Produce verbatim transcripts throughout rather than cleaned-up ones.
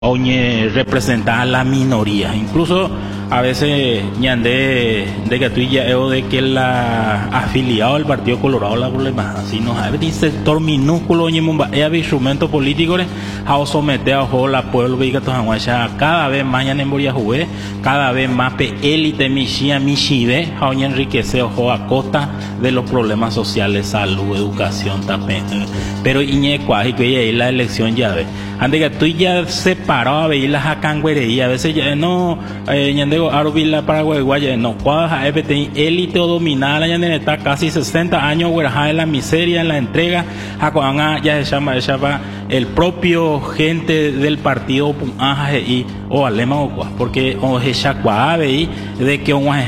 oñe representar a la minoría. Incluso a veces ñandé de que tú ya o de que la afiliado al Partido Colorado la problema así no hay un sector minúsculo oñe mumba hay instrumento político a someter a ojo la pueblo y que cada vez más ya en Moria jugué cada vez más pe élite michia michive a oñe enriquecer ojo a costa de los problemas sociales, salud, educación también. Pero iñe cuaji que ahí la elección ya ve antes que tú ya separado a ver las acangüerería a veces ya no eh, ñandego arubila Paraguay guaya no cuadra élite o dominada ya está casi sesenta años en la miseria en la entrega a cuando ya se llama se llama el propio gente del partido y o alema o cuá porque o se chacua de que un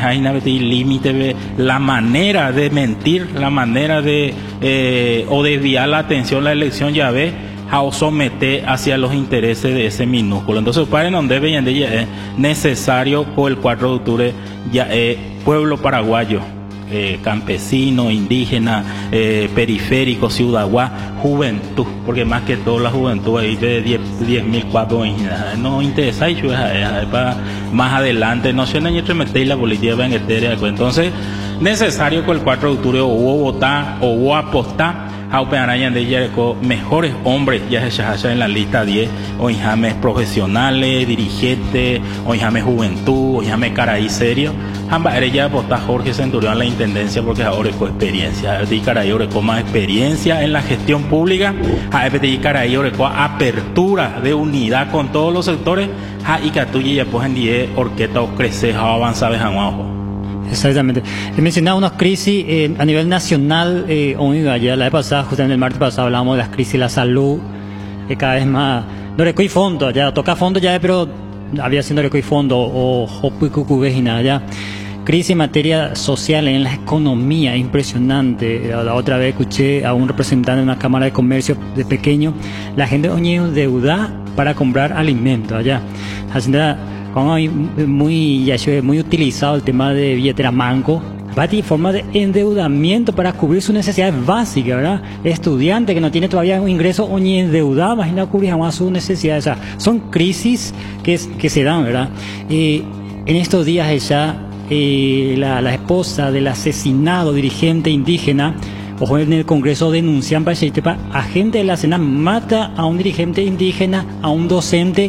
límite la manera de mentir la manera de eh, o desviar la atención la elección ya ve a someter hacia los intereses de ese minúsculo. Entonces, para no debe ya es necesario por el cuatro de octubre ya es pueblo paraguayo, eh, campesino, indígena, eh, periférico, ciudadano, juventud, porque más que todo la juventud ahí de diez mil cuatro no interesa y para más adelante no se han hecho meter la política para entonces necesario por el cuatro de octubre o hubo votar o hubo apostar a operar de Jerico mejores hombres ya se en la lista diez o injames profesionales dirigentes o injames juventud o injames caraí serio ambas eres ya apostar Jorge Centurión la intendencia porque ahora con experiencia de caraí ahora con más experiencia en la gestión pública a de caraí ahora con apertura de unidad con todos los sectores a y que tú ya pues en diez orquesta o crecer o avanzar de abajo. Exactamente. He mencionado unas crisis eh, a nivel nacional, eh, ya la vez pasada, justamente el martes pasado hablábamos de las crisis de la salud, que cada vez más, no recoí fondo, ya toca fondo ya, pero había sido recoí fondo o hopicucubejina ya. Crisis en materia social en la economía, impresionante. La otra vez escuché a un representante de una cámara de comercio de pequeño, la gente oñe deuda para comprar alimentos allá. Hacienda, como muy, ya muy utilizado el tema de billetera manco, va a forma de endeudamiento para cubrir sus necesidades básicas, ¿verdad? Estudiante que no tiene todavía un ingreso o ni endeudado, imagina cubrir jamás sus necesidades. O sea, son crisis que, que se dan, ¿verdad? Eh, en estos días ella, eh, la, la esposa del asesinado dirigente indígena, ojo, en el Congreso denuncian para a gente de la SENA mata a un dirigente indígena, a un docente,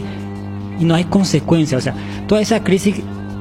y no hay consecuencias. O sea, toda esa crisis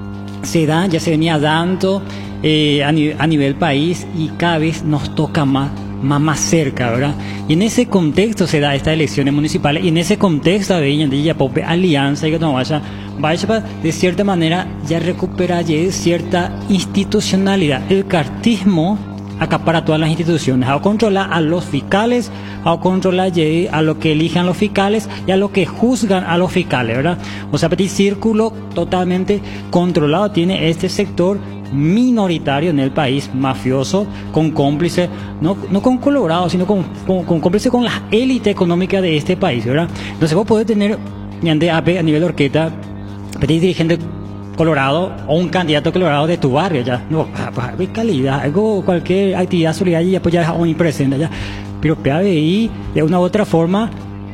se da, ya se venía dando eh, a, ni, a nivel país y cada vez nos toca más, más, más cerca, ¿verdad? Y en ese contexto se da estas elecciones municipales y en ese contexto de ella, de ella, Pope, alianza y que no vaya, vaya para, de cierta manera, ya recuperar ya cierta institucionalidad. El cartismo acapara todas las instituciones, a controlar a los fiscales, a controlar a lo que elijan los fiscales y a lo que juzgan a los fiscales, ¿verdad? O sea, petit círculo totalmente controlado tiene este sector minoritario en el país, mafioso, con cómplice, no, no con colorados, sino con, con, con cómplice con la élite económica de este país, ¿verdad? Entonces vos podés tener a nivel de orquesta, petit dirigente colorado o un candidato colorado de tu barrio ya no pues, calidad algo cualquier actividad solidaria pues ya es omnipresente ya pero P A B I de una u otra forma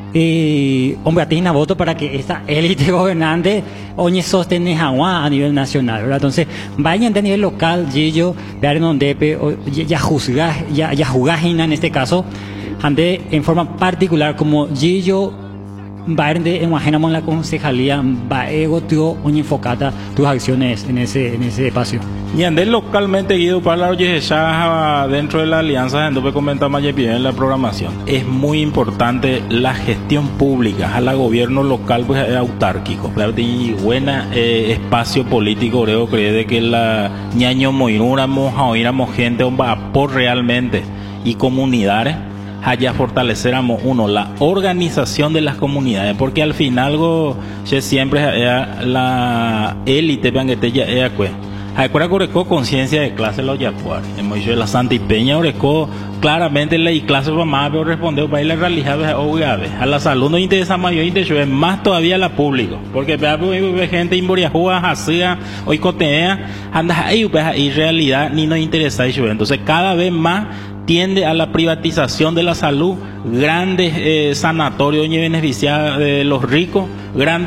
eh, hombre atina voto para que esta élite gobernante oñe sostener a nivel nacional, ¿verdad? Entonces vayan a nivel local Gillo vean donde ya juzgas ya ya jugajina en este caso ande en forma particular como Gillo va de imaginamos la concejalía va ego tío enfocada tus acciones en ese en ese espacio y andé localmente guido para la oye ya dentro de la alianza en comentamos ayer bien en la programación es muy importante la gestión pública a la gobierno local pues es autárquico y buena eh, espacio político creo cree de que la ñaño moiramos a oíramos gente un vapor realmente y comunidades allá fortaleceramos uno la organización de las comunidades porque al final algo que siempre es la élite que ya es pues acuerda que conciencia de clase lo yapuar hemos dicho la Santa y Peña oreco claramente la clase más pero responde para ir a realizar a la salud no interesa mayor interés más todavía la público porque ve gente imboriajúa hacía hoy cotea anda ahí pues ahí realidad ni nos interesa entonces cada vez más tiende a la privatización de la salud, grandes eh, sanatorios y beneficiar de los ricos, grandes